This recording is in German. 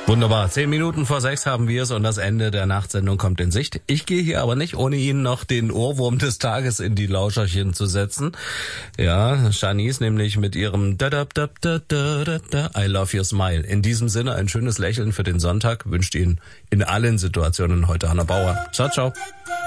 Wunderbar. 10 Minuten vor 6 haben wir es und das Ende der Nachtsendung kommt in Sicht. Ich gehe hier aber nicht, ohne Ihnen noch den Ohrwurm des Tages in die Lauscherchen zu setzen. Ja, Shanice nämlich mit ihrem I love your smile. In diesem Sinne ein schönes Lächeln für den Sonntag. Wünscht Ihnen in allen Situationen heute Hanna Bauer. Ciao, ciao.